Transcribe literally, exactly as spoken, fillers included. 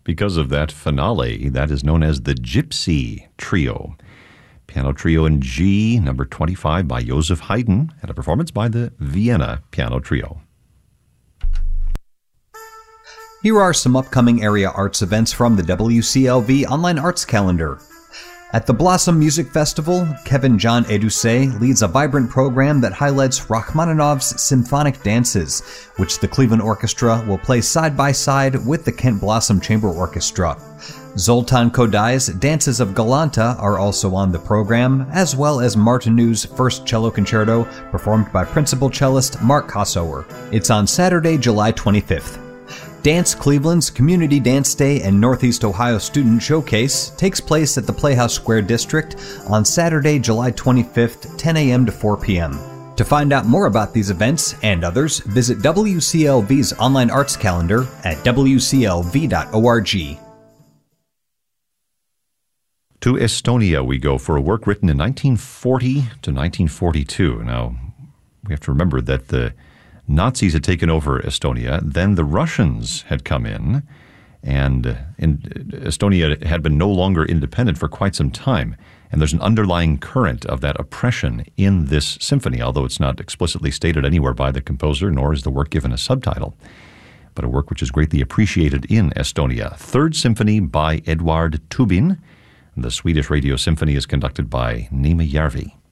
because of that finale. That is known as the Gypsy Trio. Piano Trio in G, number twenty-five by Joseph Haydn, and a performance by the Vienna Piano Trio. Here are some upcoming area arts events from the W C L V Online Arts Calendar. At the Blossom Music Festival, Kevin John Edusei leads a vibrant program that highlights Rachmaninoff's symphonic dances, which the Cleveland Orchestra will play side by side with the Kent Blossom Chamber Orchestra. Zoltan Kodai's Dances of Galanta are also on the program, as well as Martinou's First Cello Concerto, performed by principal cellist Mark Kossower. It's on Saturday, July twenty-fifth. Dance Cleveland's Community Dance Day and Northeast Ohio Student Showcase takes place at the Playhouse Square District on Saturday, July twenty-fifth, ten a.m. to four p.m. To find out more about these events and others, visit W C L V's online arts calendar at w c l v dot org. To Estonia we go for a work written in nineteen forty to nineteen forty-two. Now, we have to remember that the Nazis had taken over Estonia, then the Russians had come in, and in, Estonia had been no longer independent for quite some time. And there's an underlying current of that oppression in this symphony, although it's not explicitly stated anywhere by the composer, nor is the work given a subtitle. But a work which is greatly appreciated in Estonia. Third Symphony by Eduard Tubin. The Swedish Radio Symphony is conducted by Nima Järvi.